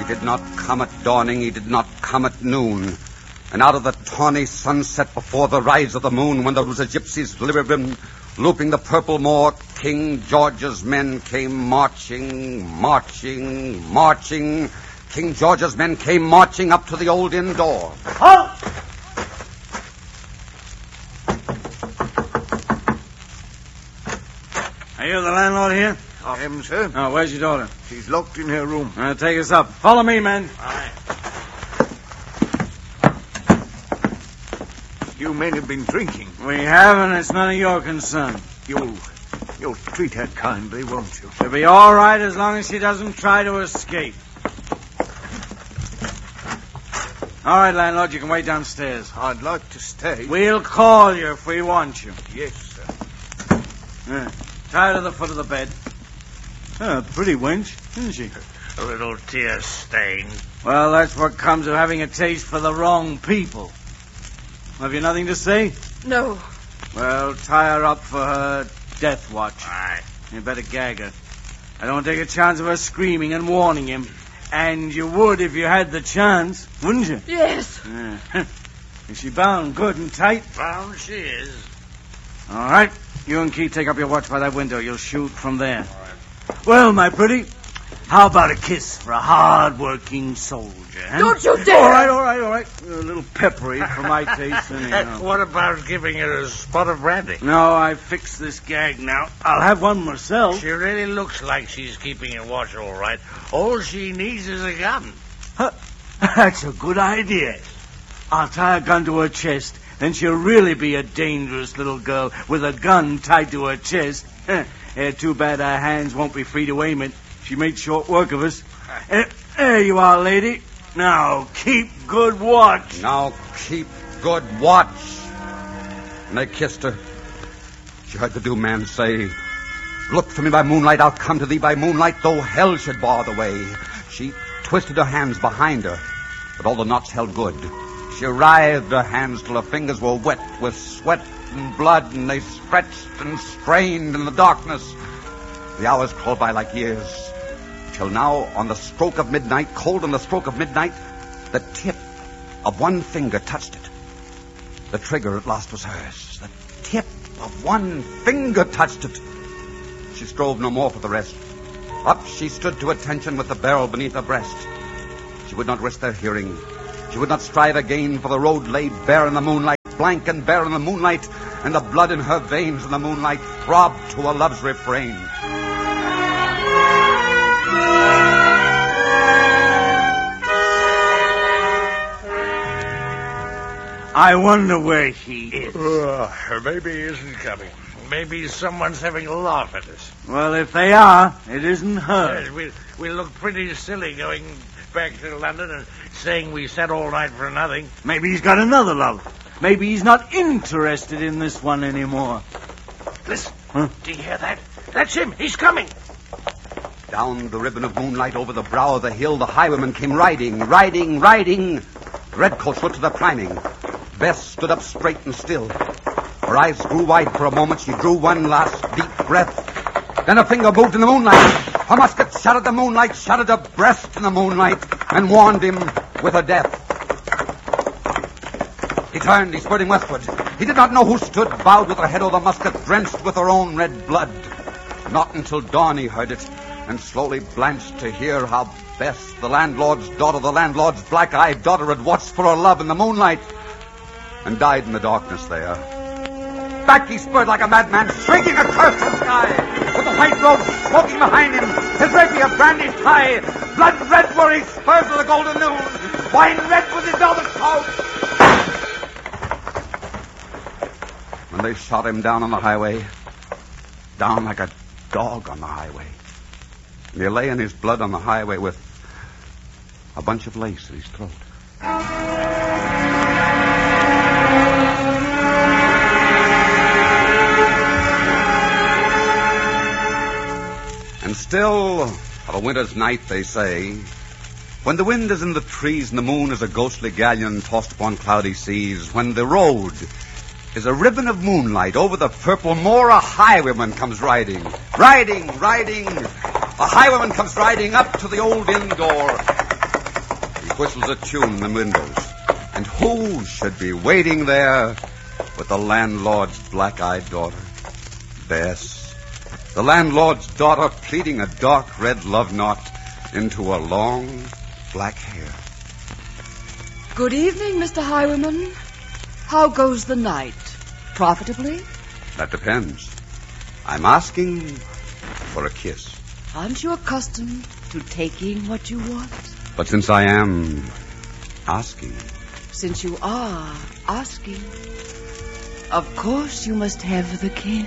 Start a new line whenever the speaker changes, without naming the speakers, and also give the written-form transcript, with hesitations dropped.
He did not come at dawning, he did not come at noon. And out of the tawny sunset before the rise of the moon, when there was a gypsy's ribbon looping the purple moor, King George's men came marching, marching, marching. King George's men came marching up to the old inn door.
Halt! Are you the landlord here?
I am, sir.
Oh, where's your daughter?
She's locked in her room.
Take us up. Follow me, men.
Aye. You men have been drinking.
We have, and it's none of your concern.
You'll treat her kindly, won't you?
She'll be all right as long as she doesn't try to escape. All right, landlord, you can wait downstairs.
I'd like to stay.
We'll call you if we want you.
Yes, sir.
Tie her to the foot of the bed. Pretty wench, isn't she?
A little tear stain.
Well, that's what comes of having a taste for the wrong people. Have you nothing to say?
No.
Well, tie her up for her death watch.
Aye.
You better gag her. I don't take a chance of her screaming and warning him. And you would if you had the chance, wouldn't you?
Yes.
Is she bound good and tight?
Bound she is.
All right. You and Keith take up your watch by that window. You'll shoot from there. All right. Well, my pretty, how about a kiss for a hard-working soldier? Huh?
Don't you dare!
All right. A little peppery for my taste. Anyhow.
What about giving her a spot of brandy?
No, I fixed this gag now. I'll have one myself.
She really looks like she's keeping a watch all right. All she needs is a gun.
That's a good idea. I'll tie a gun to her chest. Then she'll really be a dangerous little girl with a gun tied to her chest. Too bad our hands won't be free to aim it. She made short work of us. There you are, lady. Now, keep good watch.
Now, keep good watch. And they kissed her. She heard the doom man say, "Look for me by moonlight, I'll come to thee by moonlight, though hell should bar the way." She twisted her hands behind her, but all the knots held good. She writhed her hands till her fingers were wet with sweat and blood, and they stretched and strained in the darkness. The hours crawled by like years, till now, on the stroke of midnight, cold on the stroke of midnight, the tip of one finger touched it. The trigger at last was hers. The tip of one finger touched it. She strove no more for the rest. Up she stood to attention with the barrel beneath her breast. She would not risk their hearing. She would not strive again, for the road lay bare in the moonlight, blank and bare in the moonlight, and the blood in her veins in the moonlight throbbed to a love's refrain.
I wonder where he is.
Maybe he isn't coming. Maybe someone's having a laugh at us.
Well, if they are, it isn't her.
Yes, we look pretty silly going back to London and saying we sat all night for nothing.
Maybe he's got another love. Maybe he's not interested in this one anymore.
Listen, do you hear that? That's him. He's coming.
Down the ribbon of moonlight over the brow of the hill, the highwayman came riding. The redcoats looked to the priming. Bess stood up straight and still. Her eyes grew wide for a moment. She drew one last deep breath. Then a finger moved in the moonlight. Her musket shattered the moonlight, shattered her breast in the moonlight, and warned him with her death. He turned, he spurred him westward. He did not know who stood, bowed with her head over the musket, drenched with her own red blood. Not until dawn he heard it, and slowly blanched to hear how Bess, the landlord's daughter, the landlord's black-eyed daughter, had watched for her love in the moonlight, and died in the darkness there. Back he spurred like a madman, shrieking a curse to the sky, with the white robe smoking behind him, his rapier brandished high. Blood red were his spurs of the golden noon, wine red was his velvet coat. When they shot him down on the highway, down like a dog on the highway, and he lay in his blood on the highway with a bunch of lace at his throat. And still, of a winter's night, they say, when the wind is in the trees and the moon is a ghostly galleon tossed upon cloudy seas, when the road is a ribbon of moonlight over the purple moor, a highwayman comes riding. A highwayman comes riding up to the old inn door. He whistles a tune in the windows. And who should be waiting there but the landlord's black-eyed daughter, Bess. The landlord's daughter pleating a dark red love knot into a long black hair.
Good evening, Mr. Highwayman. How goes the night? Profitably?
That depends. I'm asking for a kiss.
Aren't you accustomed to taking what you want?
But since I am asking...
Since you are asking, of course you must have the kiss.